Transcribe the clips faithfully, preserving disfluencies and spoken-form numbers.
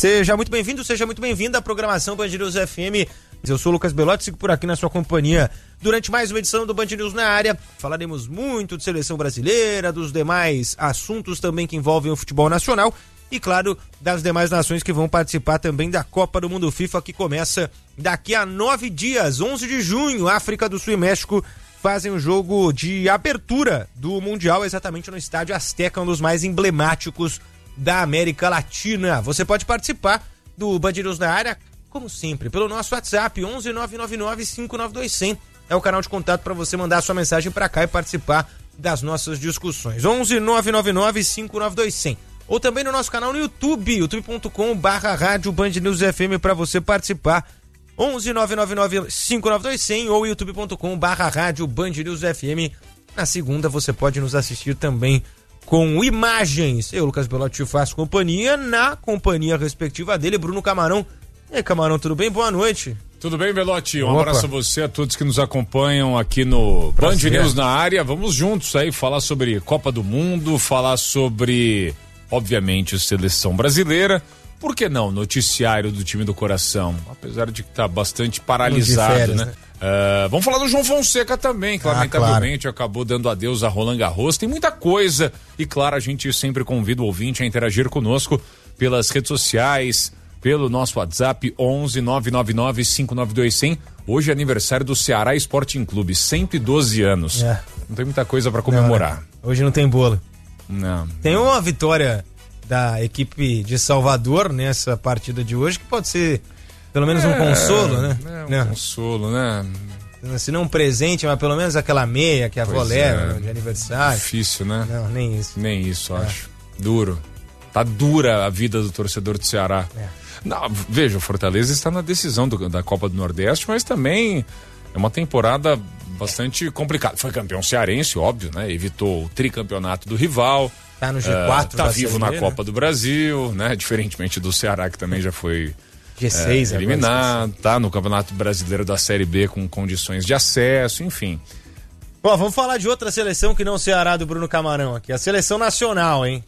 Seja muito bem-vindo, seja muito bem-vinda à programação Band News F M. Eu sou o Lucas Belotti, sigo por aqui na sua companhia durante mais uma edição do Band News na área. Falaremos muito de seleção brasileira, dos demais assuntos também que envolvem o futebol nacional e, claro, das demais nações que vão participar também da Copa do Mundo FIFA, que começa daqui a nove dias, onze de junho. África do Sul e México fazem o jogo de abertura do Mundial exatamente no Estádio Azteca, um dos mais emblemáticos da América Latina. Você pode participar do Band News na área, como sempre, pelo nosso WhatsApp, onze nove nove nove cinco nove dois zero zero. É o canal de contato para você mandar a sua mensagem para cá e participar das nossas discussões. onze nove nove nove cinco nove dois zero zero. Ou também no nosso canal no YouTube, youtube ponto com barra rádio Band News F M, para você participar. onze nove nove nove cinco nove dois zero zero ou youtube ponto com barra rádio Band News F M. Na segunda você pode nos assistir também com imagens. Eu, Lucas Belotti, faço companhia na companhia respectiva dele, Bruno Camarão. E aí, Camarão, tudo bem? Boa noite. Tudo bem, Belotti? Um Opa. abraço a você, a todos que nos acompanham aqui no Band News na área. Vamos juntos aí falar sobre Copa do Mundo, falar sobre, obviamente, a seleção brasileira. Por que não? Noticiário do time do coração, apesar de que tá bastante paralisado, férias, né? né? Uh, vamos falar do João Fonseca também, que ah, lamentavelmente claro. acabou dando adeus a Roland Garros. Tem muita coisa e, claro, a gente sempre convida o ouvinte a interagir conosco pelas redes sociais, pelo nosso WhatsApp onze nove nove nove cinco nove dois zero zero. Hoje é aniversário do Ceará Sporting Clube, cento e doze anos. É. Não tem muita coisa para comemorar. Não, hoje não tem bolo. Não. Tem uma vitória da equipe de Salvador nessa partida de hoje que pode ser pelo menos é, um consolo, né? É um não. consolo, né? Se não um presente, mas pelo menos aquela meia que a avó leva é. de aniversário. Difícil, né? Não, nem isso. Nem isso, é. acho. Duro. Tá dura a vida do torcedor do Ceará. É. Não, veja, o Fortaleza está na decisão do, da Copa do Nordeste, mas também é uma temporada bastante complicada. Foi campeão cearense, óbvio, né? Evitou o tricampeonato do rival. Tá no G quatro. Uh, tá vivo na Copa do Brasil, né? Diferentemente do Ceará, que também já foi G seis, é, eliminado. Tá no Campeonato Brasileiro da Série B com condições de acesso, enfim. Bom, vamos falar de outra seleção que não o Ceará do Bruno Camarão aqui. A seleção nacional, hein?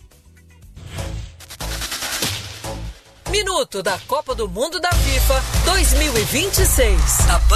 Minuto da Copa do Mundo da FIFA dois mil e vinte e seis.